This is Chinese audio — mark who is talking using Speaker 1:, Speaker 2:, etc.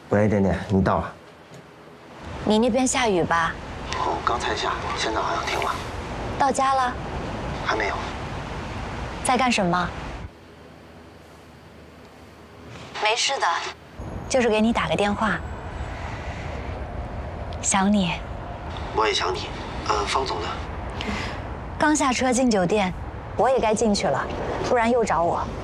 Speaker 1: 喂，点点，你到了。
Speaker 2: 你那边下雨吧？
Speaker 1: 哦，刚才下，现在好像停了。
Speaker 2: 到家了？
Speaker 1: 还没有。
Speaker 2: 在干什么？没事的，就是给你打个电话。想你。
Speaker 1: 我也想你。方总呢？
Speaker 2: 刚下车进酒店，我也该进去了，不然又找我。